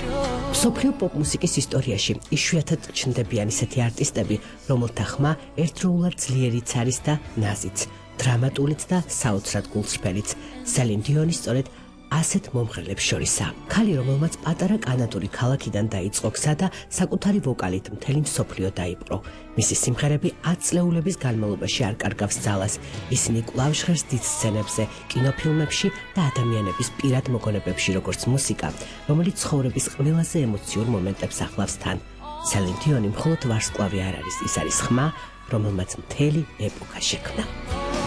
მსოფლიო პოპ-მუსიკის ისტორიაში იშვიათად ჩნდებიან ისეთი არტისტები, რომელთა ხმა ერთდროულად ძლიერიც არის და ნაზიც, დრამატულიც და საოცრად გულსრფელიც. სელინ დიონი სწორედ ასეთ მომღერლებს შორისაა. ქალი, რომელმაც პატარა კანადური ქალაქიდან დაიწყო გზა და საკუთარი ვოკალით მთელი მსოფლიო დაიპყრო. მისი სიმღერები 10 წლეულების განმავლობაში არ კარგავს ძალას. ისინი კვლავ ჟღერს დიდ სცენებზე, კინოფილმებში და ადამიანების პირად მოგონებებში, როგორც მუსიკა, რომელიც ცხოვრების ყველაზე ემოციურ მომენტებს ახლავს თან. სელინ დიონი მხოლოდ ვარსკვლავი არ არის, ის არის ხმა, რომელმაც მთელი ეპოქა შექმნა.